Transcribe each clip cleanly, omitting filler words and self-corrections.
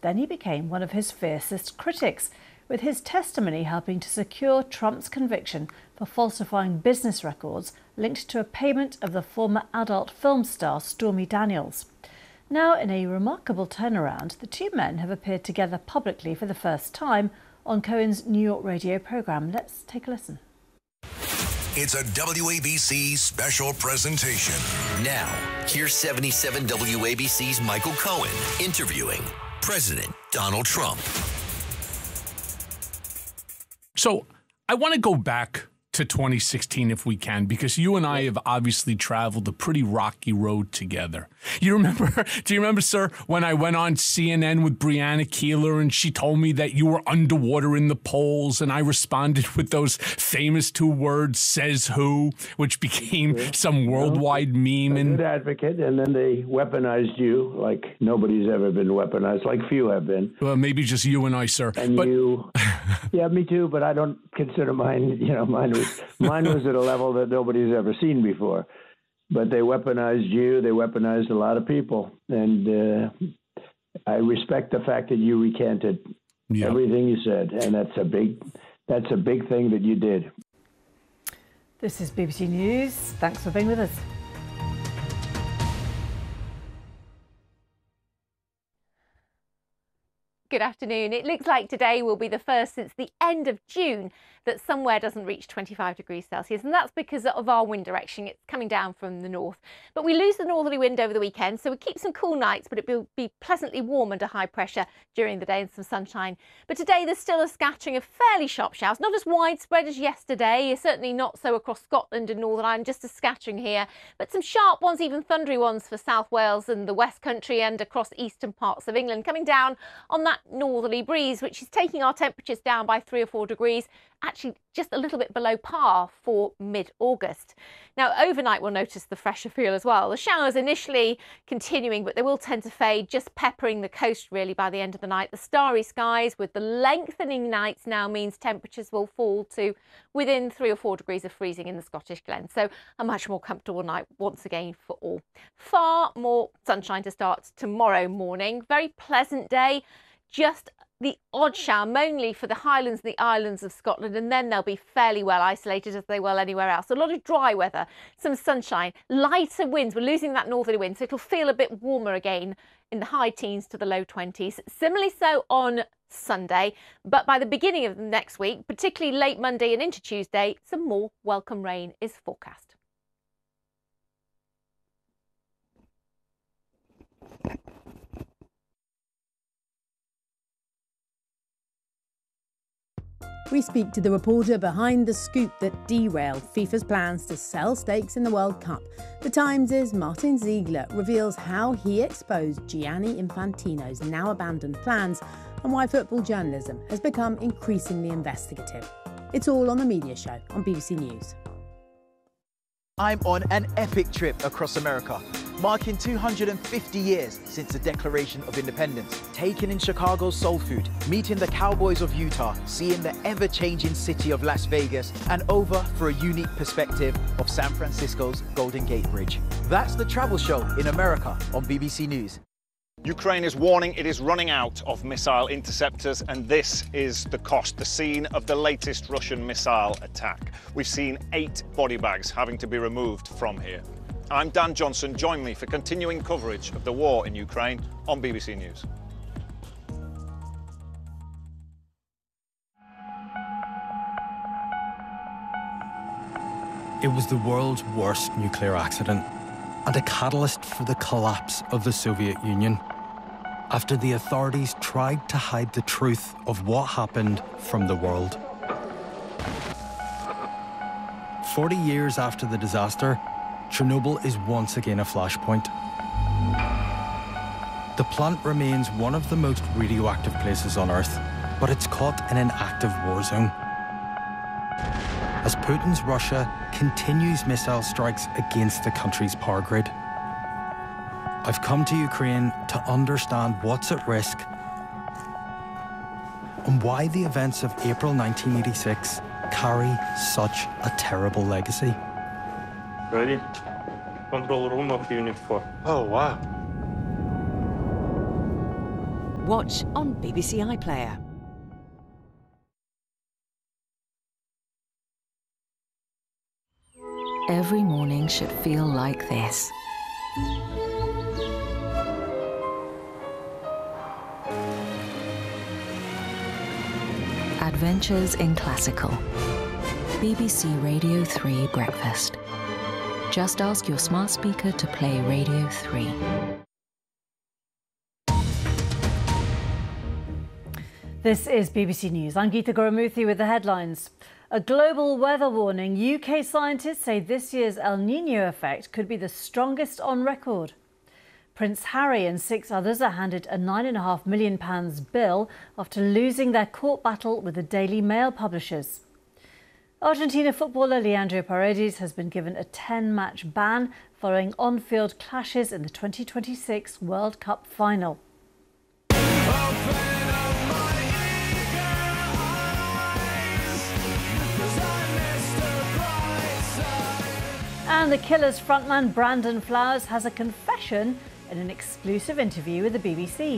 Then he became one of his fiercest critics, with his testimony helping to secure Trump's conviction for falsifying business records linked to a payment of the former adult film star Stormy Daniels. Now, in a remarkable turnaround, the two men have appeared together publicly for the first time on Cohen's New York radio programme. Let's take a listen. It's a WABC special presentation. Now, here's 77 WABC's Michael Cohen interviewing President Donald Trump. So I want to go back to 2016 if we can, because you and I have obviously traveled a pretty rocky road together. Do you remember, sir, when I went on CNN with Brianna Keeler and she told me that you were underwater in the polls, and I responded with those famous two words, says who, which became some worldwide meme. A good advocate, and then they weaponized you like nobody's ever been weaponized, like few have been. Well, maybe just you and I, sir. And you, yeah, me too, but I don't consider mine, mine was at a level that nobody's ever seen before. But they weaponized you. They weaponized a lot of people. And I respect the fact that you recanted everything you said. And that's a big thing that you did. This is BBC News. Thanks for being with us. Good afternoon. It looks like today will be the first since the end of June that somewhere doesn't reach 25 degrees Celsius, and that's because of our wind direction. It's coming down from the north. But we lose the northerly wind over the weekend, so we keep some cool nights, but it will be pleasantly warm under high pressure during the day and some sunshine. But today there's still a scattering of fairly sharp showers, not as widespread as yesterday, certainly not so across Scotland and Northern Ireland, just a scattering here, but some sharp ones, even thundery ones for South Wales and the West Country and across eastern parts of England, coming down on that northerly breeze, which is taking our temperatures down by 3 or 4 degrees, actually just a little bit below par for mid-August. Now, overnight we'll notice the fresher feel as well. The showers initially continuing, but they will tend to fade, just peppering the coast really by the end of the night. The starry skies with the lengthening nights now means temperatures will fall to within 3 or 4 degrees of freezing in the Scottish Glen. So a much more comfortable night once again for all. Far more sunshine to start tomorrow morning. Very pleasant day. Just the odd shower, mainly for the Highlands and the islands of Scotland, and then they'll be fairly well isolated as they will anywhere else. So a lot of dry weather, some sunshine, lighter winds. We're losing that northerly wind, so it'll feel a bit warmer again in the high teens to the low 20s. Similarly so on Sunday, but by the beginning of next week, particularly late Monday and into Tuesday, some more welcome rain is forecast. We speak to the reporter behind the scoop that derailed FIFA's plans to sell stakes in the World Cup. The Times' Martin Ziegler reveals how he exposed Gianni Infantino's now abandoned plans and why football journalism has become increasingly investigative. It's all on The Media Show on BBC News. I'm on an epic trip across America, marking 250 years since the Declaration of Independence. Taken in Chicago's soul food, meeting the Cowboys of Utah, seeing the ever-changing city of Las Vegas, and over for a unique perspective of San Francisco's Golden Gate Bridge. That's the travel show in America on BBC News. Ukraine is warning it is running out of missile interceptors, and this is the cost, the scene of the latest Russian missile attack. We've seen 8 body bags having to be removed from here. I'm Dan Johnson. Join me for continuing coverage of the war in Ukraine on BBC News. It was the world's worst nuclear accident and a catalyst for the collapse of the Soviet Union, after the authorities tried to hide the truth of what happened from the world. 40 years after the disaster, Chernobyl is once again a flashpoint. The plant remains one of the most radioactive places on Earth, but it's caught in an active war zone. As Putin's Russia continues missile strikes against the country's power grid. I've come to Ukraine to understand what's at risk and why the events of April 1986 carry such a terrible legacy. Ready? Control room of Unit 4. Oh, wow. Watch on BBC iPlayer. Every morning should feel like this. Adventures in Classical. BBC Radio 3 Breakfast. Just ask your smart speaker to play Radio 3. This is BBC News. I'm Geeta Gurumurthy with the headlines. A global weather warning. UK scientists say this year's El Niño effect could be the strongest on record. Prince Harry and 6 others are handed a £9.5 million bill after losing their court battle with the Daily Mail publishers. Argentina footballer Leandro Paredes has been given a 10-match ban following on-field clashes in the 2026 World Cup final. And The Killers frontman Brandon Flowers has a confession in an exclusive interview with the BBC.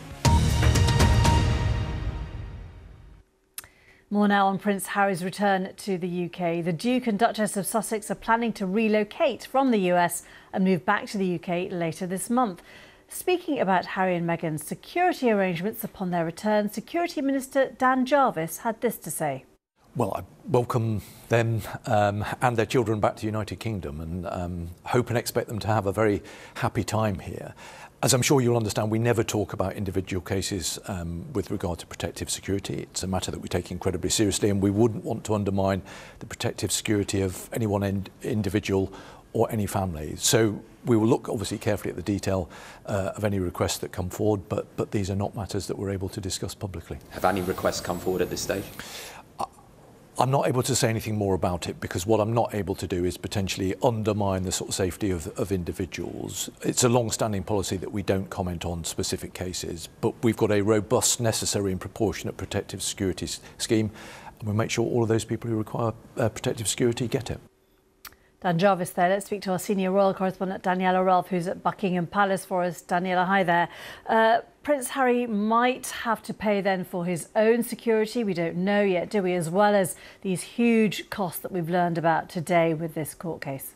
More now on Prince Harry's return to the UK. The Duke and Duchess of Sussex are planning to relocate from the US and move back to the UK later this month. Speaking about Harry and Meghan's security arrangements upon their return, Security Minister Dan Jarvis had this to say. Well, I welcome them and their children back to the United Kingdom and hope and expect them to have a very happy time here. As I'm sure you'll understand, we never talk about individual cases with regard to protective security. It's a matter that we take incredibly seriously, and we wouldn't want to undermine the protective security of any one individual or any family. So we will look obviously carefully at the detail of any requests that come forward, but these are not matters that we're able to discuss publicly. Have any requests come forward at this stage? I'm not able to say anything more about it because what I'm not able to do is potentially undermine the sort of safety of individuals. It's a long-standing policy that we don't comment on specific cases, but we've got a robust, necessary and proportionate protective security scheme, and we'll make sure all of those people who require protective security get it. Dan Jarvis there. Let's speak to our senior royal correspondent Daniela Rolfe, who's at Buckingham Palace for us. Daniela, hi there. Prince Harry might have to pay then for his own security. We don't know yet, do we? As well as these huge costs that we've learned about today with this court case.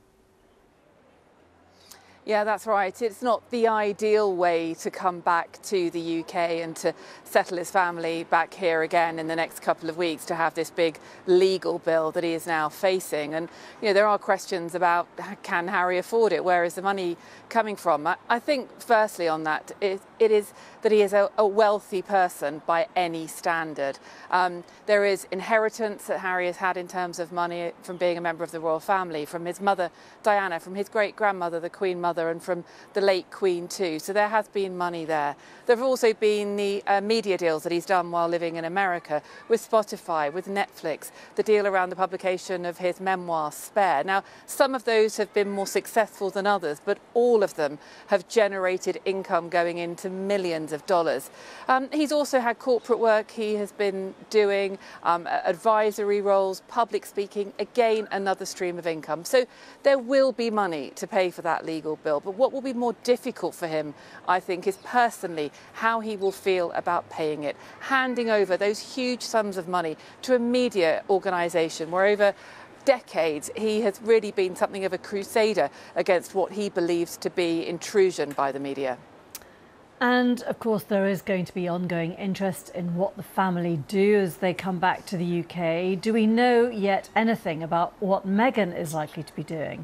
Yeah, that's right. It's not the ideal way to come back to the UK and to settle his family back here again in the next couple of weeks, to have this big legal bill that he is now facing. And, you know, there are questions about, can Harry afford it? Where is the money coming from? I think, firstly, on that, it is that he is a wealthy person by any standard. There is inheritance that Harry has had in terms of money from being a member of the royal family, from his mother Diana, from his great-grandmother, the Queen Mother, and from the late Queen too. So there has been money there. There have also been the media deals that he's done while living in America with Spotify, with Netflix, the deal around the publication of his memoir, Spare. Now, some of those have been more successful than others, but all of them have generated income going into millions of dollars. He's also had corporate work he has been doing, advisory roles, public speaking, again, another stream of income. So there will be money to pay for that legal bill. But what will be more difficult for him, I think, is personally how he will feel about paying it, handing over those huge sums of money to a media organisation where over decades he has really been something of a crusader against what he believes to be intrusion by the media. And of course there is going to be ongoing interest in what the family do as they come back to the UK. Do we know yet anything about what Meghan is likely to be doing?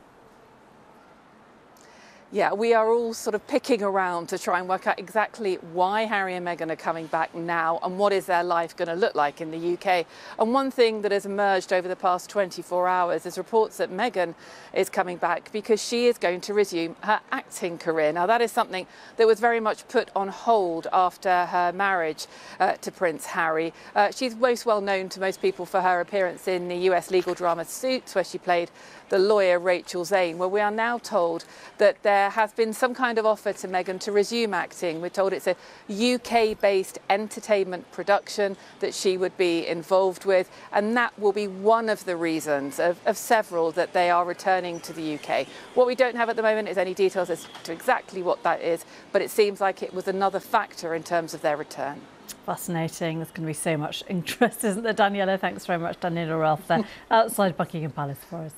Yeah, we are all sort of picking around to try and work out exactly why Harry and Meghan are coming back now and what is their life going to look like in the UK. And one thing that has emerged over the past 24 hours is reports that Meghan is coming back because she is going to resume her acting career. Now, that is something that was very much put on hold after her marriage to Prince Harry. She's most well known to most people for her appearance in the US legal drama Suits, where she played the lawyer Rachel Zane, where we are now told that there has been some kind of offer to Meghan to resume acting. We're told it's a UK-based entertainment production that she would be involved with, and that will be one of the reasons of several that they are returning to the UK. What we don't have at the moment is any details as to exactly what that is, but it seems like it was another factor in terms of their return. Fascinating. There's going to be so much interest, isn't there, Daniela? Thanks very much, Daniela Ralph, there outside Buckingham Palace for us.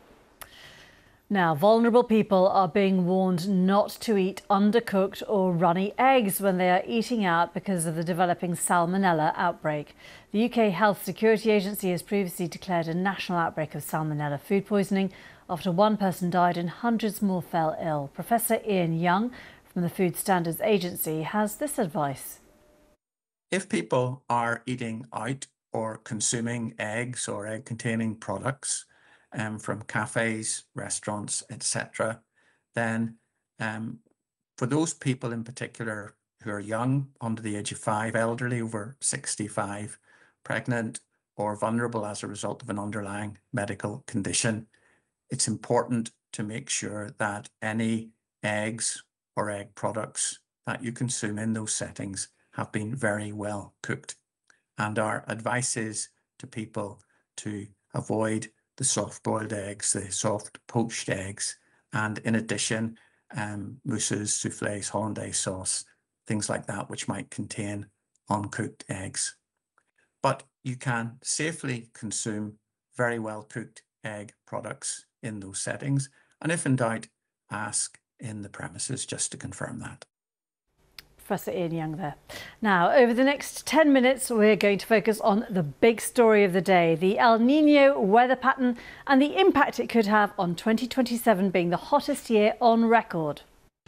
Now, vulnerable people are being warned not to eat undercooked or runny eggs when they are eating out because of the developing salmonella outbreak. The UK Health Security Agency has previously declared a national outbreak of salmonella food poisoning after one person died and hundreds more fell ill. Professor Ian Young from the Food Standards Agency has this advice. If people are eating out or consuming eggs or egg-containing products from cafes, restaurants, etc., then for those people in particular who are young, under the age of 5, elderly over 65, pregnant or vulnerable as a result of an underlying medical condition, it's important to make sure that any eggs or egg products that you consume in those settings have been very well cooked. And our advice is to people to avoid the soft-boiled eggs, the soft poached eggs, and in addition, mousses, soufflés, hollandaise sauce, things like that, which might contain uncooked eggs. But you can safely consume very well cooked egg products in those settings. And if in doubt, ask in the premises just to confirm that. Professor Ian Young there. Now, over the next 10 minutes, we're going to focus on the big story of the day, the El Niño weather pattern and the impact it could have on 2027 being the hottest year on record.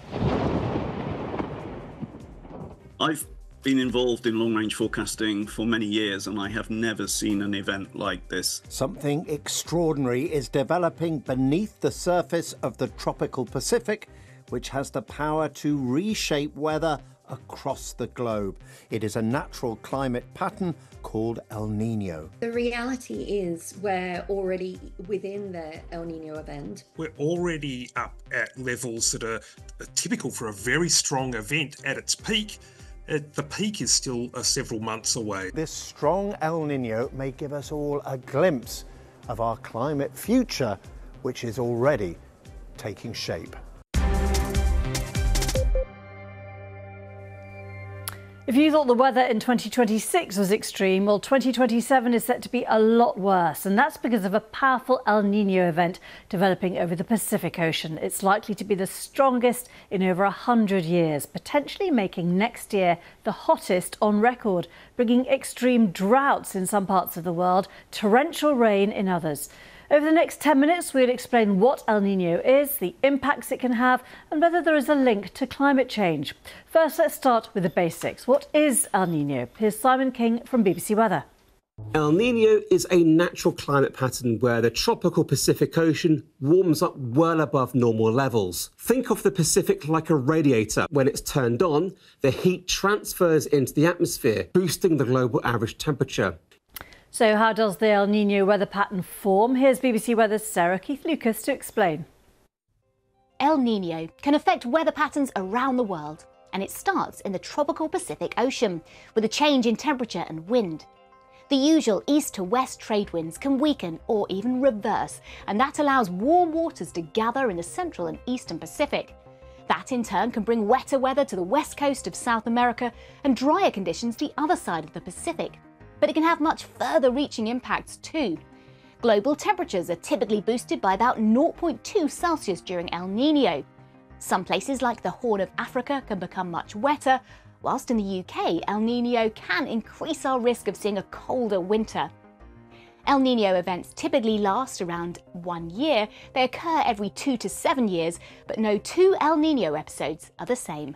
I've been involved in long-range forecasting for many years and I have never seen an event like this. Something extraordinary is developing beneath the surface of the tropical Pacific, which has the power to reshape weather across the globe. It is a natural climate pattern called El Niño. The reality is we're already within the El Niño event. We're already up at levels that are typical for a very strong event at its peak. The peak is still several months away. This strong El Niño may give us all a glimpse of our climate future, which is already taking shape. If you thought the weather in 2026 was extreme, well, 2027 is set to be a lot worse. And that's because of a powerful El Niño event developing over the Pacific Ocean. It's likely to be the strongest in over 100 years, potentially making next year the hottest on record, bringing extreme droughts in some parts of the world, torrential rain in others. Over the next 10 minutes, we'll explain what El Niño is, the impacts it can have, and whether there is a link to climate change. First, let's start with the basics. What is El Niño? Here's Simon King from BBC Weather. El Niño is a natural climate pattern where the tropical Pacific Ocean warms up well above normal levels. Think of the Pacific like a radiator. When it's turned on, the heat transfers into the atmosphere, boosting the global average temperature. So how does the El Niño weather pattern form? Here's BBC Weather's Sarah Keith-Lucas to explain. El Niño can affect weather patterns around the world, and it starts in the tropical Pacific Ocean with a change in temperature and wind. The usual east to west trade winds can weaken or even reverse, and that allows warm waters to gather in the central and eastern Pacific. That in turn can bring wetter weather to the west coast of South America and drier conditions the other side of the Pacific. But it can have much further reaching impacts too. Global temperatures are typically boosted by about 0.2 Celsius during El Niño. Some places like the Horn of Africa can become much wetter, whilst in the UK, El Niño can increase our risk of seeing a colder winter. El Niño events typically last around 1 year. They occur every 2 to 7 years, but no two El Niño episodes are the same.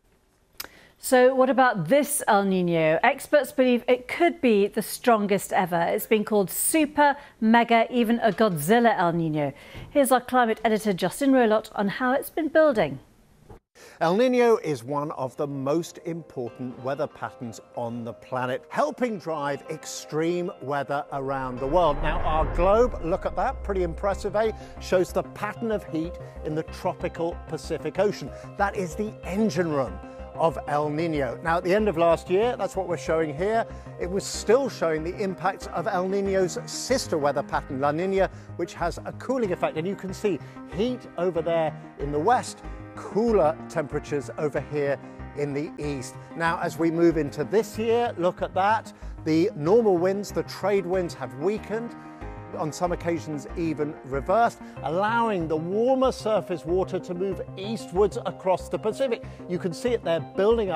So what about this El Niño? Experts believe it could be the strongest ever. It's been called super, mega, even a Godzilla El Niño. Here's our climate editor Justin Rowlott on how it's been building. El Niño is one of the most important weather patterns on the planet, helping drive extreme weather around the world. Now, our globe, look at that, pretty impressive, eh? Shows the pattern of heat in the tropical Pacific Ocean. That is the engine room of El Nino. Now, at the end of last year, that's what we're showing here, it was still showing the impacts of El Nino's sister weather pattern, La Nina, which has a cooling effect. And you can see heat over there in the west, cooler temperatures over here in the east. Now, as we move into this year, look at that. The normal winds, the trade winds have weakened, on some occasions even reversed, allowing the warmer surface water to move eastwards across the Pacific. You can see it there building up